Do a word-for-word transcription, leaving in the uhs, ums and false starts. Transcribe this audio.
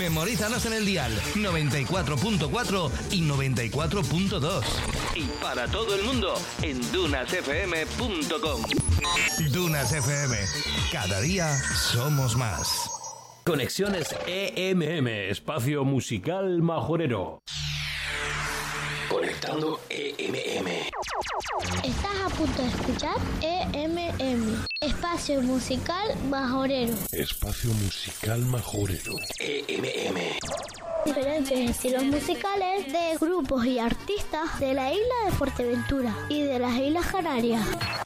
Memorízanos en el dial noventa y cuatro punto cuatro y noventa y cuatro punto dos. Y para todo el mundo en dunas f m punto com. Dunas F M. Cada día somos más. Conexiones E M M, espacio musical majorero. Conectando E M M. Estás a punto de escuchar E M M, espacio musical majorero. Espacio musical majorero. E M M. Diferentes estilos musicales de grupos y artistas de la isla de Fuerteventura y de las Islas Canarias.